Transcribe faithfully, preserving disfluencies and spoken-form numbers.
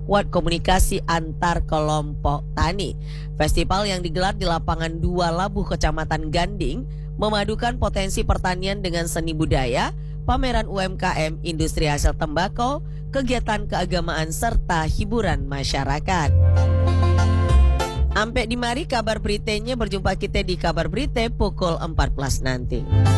memperkuat komunikasi antar kelompok tani. Festival yang digelar di lapangan dua Labuh Kecamatan Ganding memadukan potensi pertanian dengan seni budaya, pameran U M K M, industri hasil tembakau, kegiatan keagamaan serta hiburan masyarakat. Ampe di mari kabar beritanya, berjumpa kita di kabar berita pukul empat belas nanti.